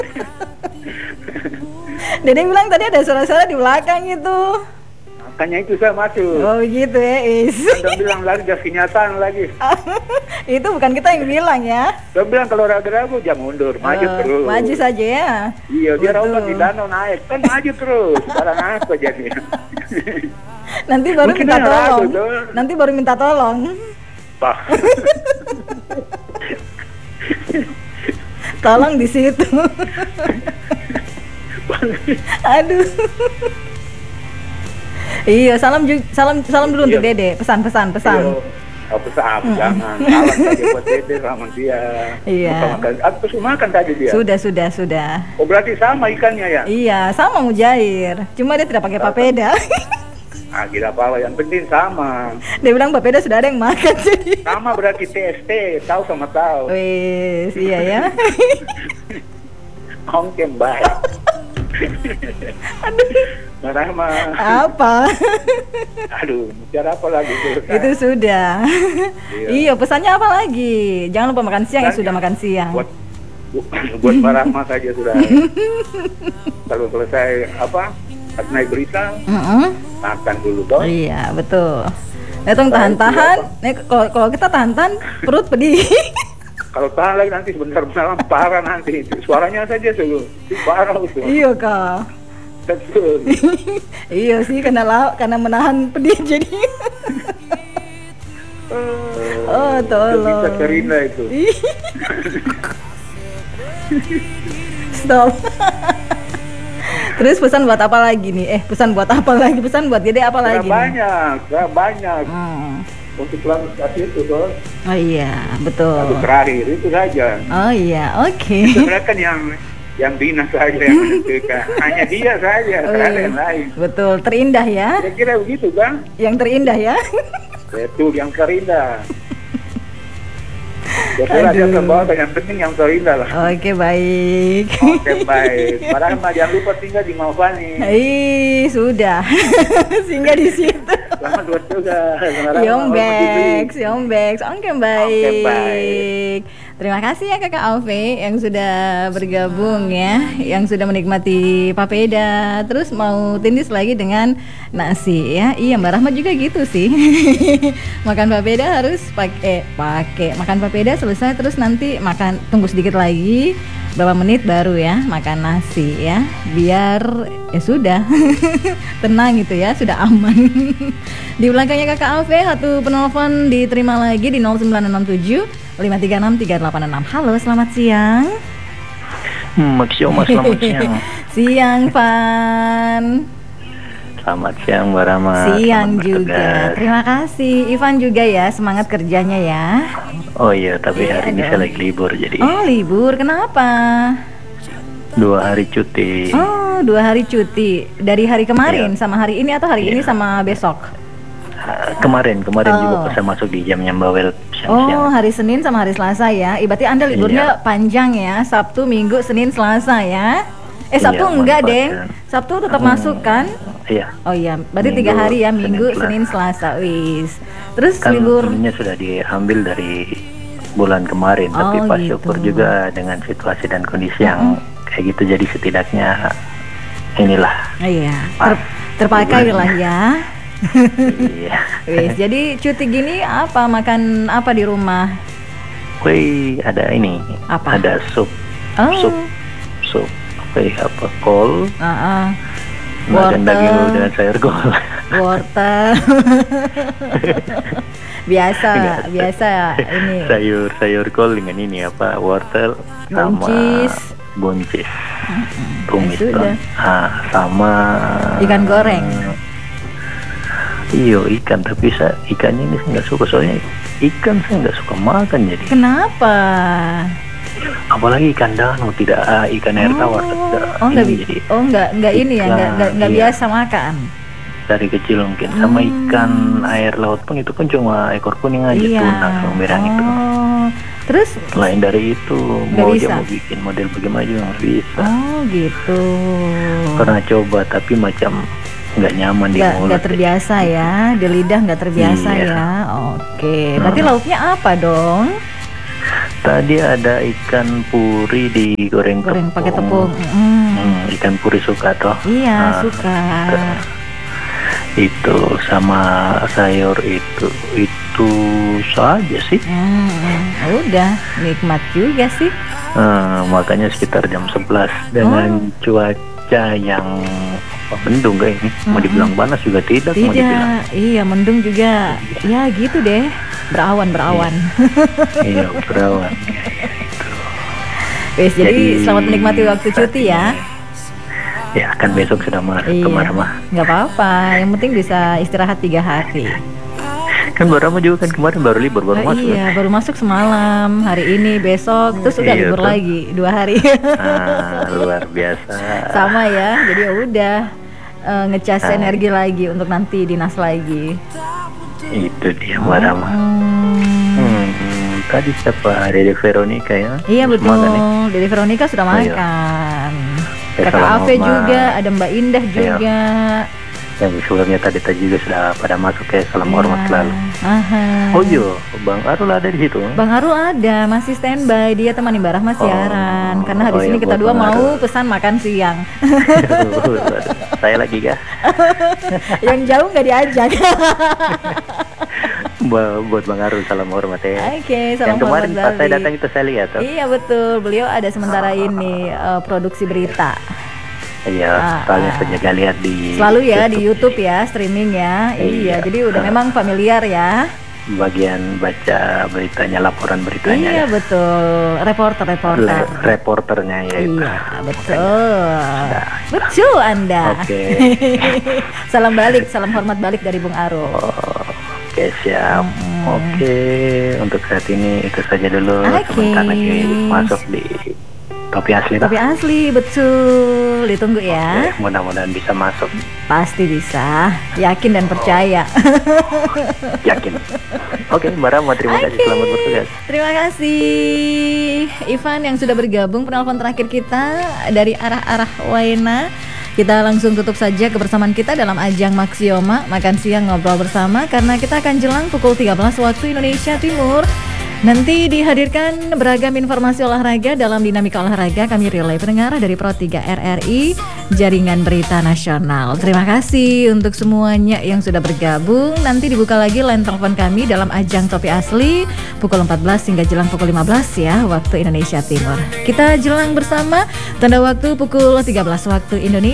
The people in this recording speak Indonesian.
Dede bilang tadi ada suara-suara di belakang itu. Makanya itu saya masuk. Oh gitu ya, Is. Anda bilang lagi gas kenyataan lagi. Itu bukan kita yang bilang ya. Saya bilang kalau ragu-ragu jangan mundur, maju terus. Maju saja ya. Iya, biar Betul. obat di danau naik. Kan maju terus. Barang apa jadi. Nanti baru Mungkin minta dia ragu, tolong. tuh. Nanti baru minta tolong. Pak. Tolong di situ. Aduh. Iya, salam dulu untuk Dede. Pesan. Iya. Oh, pesan, jangan. Salam tadi buat Dede sama dia. Iya. Makan. Aku makan tadi dia. Sudah. Oh, berarti sama ikannya ya? Iya, sama Mujair. Cuma dia tidak pakai papeda. Ah, tidak apa-apa. Yang penting sama. Dia bilang papeda sudah ada yang makan jadi. Sama berarti TST, tahu sama tahu. Wes, iya ya. Ongkem baik. Marah mah. Apa? Aduh, bicara apa lagi tuh? Itu sudah. Iya, pesannya apa lagi? Jangan lupa makan siang ya, sudah makan siang. Buat marah mah saja sudah. Kalau selesai naik berita, makan dulu toh. Iya, betul. Hitung tahan-tahan. Nih, kalau kita tahan-tahan perut pedih. Kalau tahan lagi nanti benar-benar parah nanti. Suaranya saja dulu. Parah itu. Iya, Kak. Betul. Iya sih, karena menahan pedih jadi. Oh, tolong. Bisa Serina itu. Stop. Terus pesan buat apa lagi nih? Pesan buat apa lagi? Pesan buat Dede apa lagi? Banyak. Untuk planifikasi itu toh. Oh iya, betul. Satu terakhir itu saja. Oh iya, oke. Sebenarnya kan yang dinas saja yang menentukan. Hanya dia saja, tidak ada yang lain. Betul, terindah ya. Kira-kira begitu kan? Yang terindah ya. Betul, yang terindah. Biasalah dia terbawa, yang penting yang terindah lah. Oke, baik. Oke, baik. Padahal jangan lupa tinggal di Maufani. Sudah. Singgah di situ. Selamat buat juga. Yombex. Oke, baik. Oke, baik. Terima kasih ya Kakak Alve yang sudah bergabung ya, yang sudah menikmati papeda, terus mau tindis lagi dengan nasi ya. Iya, Mbak Rahma juga gitu sih. Makan papeda harus pakai makan papeda selesai terus nanti makan, tunggu sedikit lagi berapa menit baru ya makan nasi ya, biar ya sudah tenang gitu ya, sudah aman. Di belakangnya Kakak Alve, satu penelpon diterima lagi di 0967 536 386. Halo, selamat siang. Maksioma, selamat siang. Siang, Van. Selamat siang, Mbak Rama. Siang selamat juga. bertugas. Terima kasih. Ivan juga ya, semangat kerjanya ya. Oh iya, tapi hari ini saya lagi libur jadi. Oh, libur. Kenapa? 2 hari cuti. Oh, 2 hari cuti. Dari hari kemarin sama hari ini atau hari ini sama besok? Kemarin juga pas saya masuk di jamnya Bawel siang-siang. Oh, hari Senin sama hari Selasa ya. Berarti Anda liburnya panjang ya, Sabtu, Minggu, Senin, Selasa ya. Sabtu enggak, Deng. Sabtu tetap masuk kan? Iya. Oh iya, berarti 3 hari ya, Minggu, Senin, Selasa. Wis. Terus Kan libur liburnya sudah diambil dari bulan kemarin, tapi pas syukur juga dengan situasi dan kondisi yang kayak gitu, jadi setidaknya inilah. Iya, terpakai lah ya. Iya. Wis, jadi cuti gini apa, makan apa di rumah? Wih, ada ini. Apa? Ada sup. Sup. Apa? Kol. Makan daging dengan sayur kol. Wortel. biasa ini. Sayur kol dengan ini apa? Wortel sama buncis. Tumis. Sama ikan goreng. Iya, ikan, tapi ikannya ini saya nggak suka, soalnya ikan saya nggak suka makan jadi. Kenapa? Apalagi ikan danau, tidak ikan air tawar. Nggak ini ya, nggak biasa makan. Dari kecil mungkin sama ikan air laut pun itu pun cuma ekor kuning aja, tuna sama merang itu. Terus selain dari itu mau bikin model bagaimana juga nggak bisa. Oh gitu. Pernah coba tapi macam nggak nyaman di mulut. Nggak terbiasa ya, di lidah nggak terbiasa ya. Oke, berarti lauknya apa dong? Tadi ada ikan puri digoreng Goreng tepung. pakai tepung. Ikan puri suka toh? Iya, Nah, suka. itu sama sayur itu saja sih. Udah nikmat juga sih. Makanya sekitar jam 11 dengan cuaca yang mendung kayak ini. Mau dibilang panas juga tidak, mau dibilang. Iya, mendung juga. Ya gitu deh, berawan. Iya, berawan. Wes, jadi selamat menikmati waktu cuti ya. Ya, kan besok sudah Iya, kemarin mah. nggak apa-apa. Yang penting bisa istirahat 3 hari. Kan Barama juga kan kemarin baru libur, baru masuk. Iya, baru masuk semalam. Hari ini, besok, terus udah Iya, libur tuh. lagi 2 hari. Luar biasa. Sama ya. Jadi ya udah ngecas energi lagi untuk nanti dinas lagi. Itu dia Barama. Tadi siapa? Dede Veronica ya? Iya betul. Makan nih. Dede Veronica sudah Iya. makan. Ya, Kakak salam Ave hormat. juga, ada Mbak Indah juga. Yang sebelumnya tadi juga sudah pada masuk ya, salam hormat selalu. Aha. Oh iya, Bang Arul ada di situ. Bang Arul ada, masih standby. Dia temani Mbak Rahma siaran. Karena habis ini iya, kita buat dua Bang mau Arul. pesan makan siang. Saya lagi kah? Yang jauh nggak diajak. Buat Bang Arul salam hormat ya. Oke, salam Yang kemarin hormat pas saya balik. datang itu saya lihat tuh. Iya betul, beliau ada sementara ini produksi berita. Iya, soalnya saya juga lihat di Selalu ya di YouTube ya, streaming ya. Iya, jadi udah memang familiar ya. bagian baca beritanya, laporan beritanya Iya ya. betul, reporter. Reporternya ya itu. Iya betul, betul Anda. Oke. Salam balik, salam hormat balik dari Bung Arul. Oke, siap. Oke, untuk saat ini itu saja dulu. Oke. Sebentar lagi masuk di Topi Asli. Tapi asli betul, ditunggu ya. Oke, mudah-mudahan bisa masuk. Pasti bisa, yakin dan percaya. Yakin. Oke, Mbak Rama, terima kasih. Oke. Selamat bertugas. Terima kasih Ivan yang sudah bergabung. Penelpon terakhir kita dari arah Waena. Kita langsung tutup saja kebersamaan kita dalam ajang Maxioma Makan Siang Ngobrol Bersama, karena kita akan jelang pukul 13 waktu Indonesia Timur. Nanti dihadirkan beragam informasi olahraga dalam Dinamika Olahraga. Kami relay pendengar dari Pro 3 RRI, Jaringan Berita Nasional. Terima kasih untuk semuanya yang sudah bergabung. Nanti dibuka lagi line telepon kami dalam ajang Topi Asli pukul 14 hingga jelang pukul 15 ya, waktu Indonesia Timur. Kita jelang bersama, tanda waktu pukul 13 waktu Indonesia